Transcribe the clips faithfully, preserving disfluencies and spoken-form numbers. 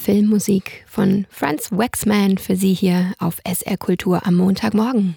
Filmmusik von Franz Waxman für Sie hier auf S R Kultur am Montagmorgen.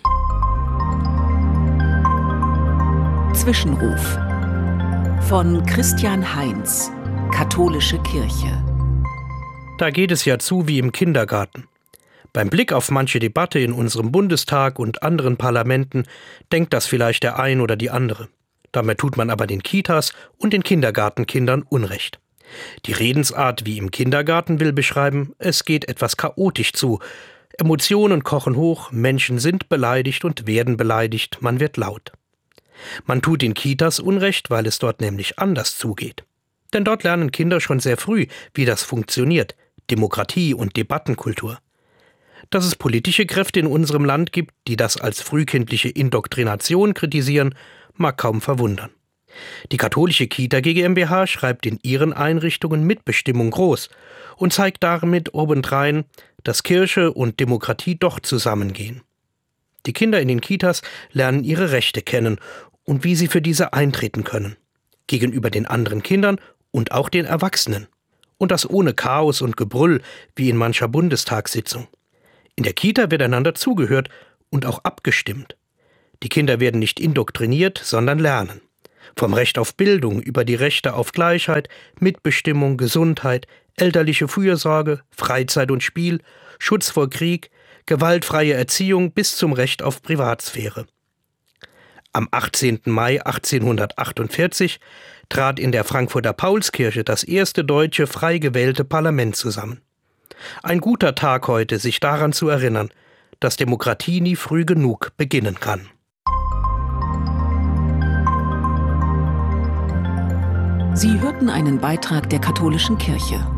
Zwischenruf von Christian Heinz, Katholische Kirche. Da geht es ja zu wie im Kindergarten. Beim Blick auf manche Debatte in unserem Bundestag und anderen Parlamenten denkt das vielleicht der ein oder die andere. Dabei tut man aber den Kitas und den Kindergartenkindern Unrecht. Die Redensart wie im Kindergarten will beschreiben, es geht etwas chaotisch zu. Emotionen kochen hoch, Menschen sind beleidigt und werden beleidigt, man wird laut. Man tut den Kitas Unrecht, weil es dort nämlich anders zugeht. Denn dort lernen Kinder schon sehr früh, wie das funktioniert, Demokratie und Debattenkultur. Dass es politische Kräfte in unserem Land gibt, die das als frühkindliche Indoktrination kritisieren, mag kaum verwundern. Die katholische Kita GmbH schreibt in ihren Einrichtungen Mitbestimmung groß und zeigt damit obendrein, dass Kirche und Demokratie doch zusammengehen. Die Kinder in den Kitas lernen ihre Rechte kennen und wie sie für diese eintreten können. Gegenüber den anderen Kindern und auch den Erwachsenen. Und das ohne Chaos und Gebrüll wie in mancher Bundestagssitzung. In der Kita wird einander zugehört und auch abgestimmt. Die Kinder werden nicht indoktriniert, sondern lernen. Vom Recht auf Bildung über die Rechte auf Gleichheit, Mitbestimmung, Gesundheit, elterliche Fürsorge, Freizeit und Spiel, Schutz vor Krieg, gewaltfreie Erziehung bis zum Recht auf Privatsphäre. Am achtzehnten Mai achtzehnhundertachtundvierzig trat in der Frankfurter Paulskirche das erste deutsche frei gewählte Parlament zusammen. Ein guter Tag heute, sich daran zu erinnern, dass Demokratie nie früh genug beginnen kann. Sie hörten einen Beitrag der Katholischen Kirche.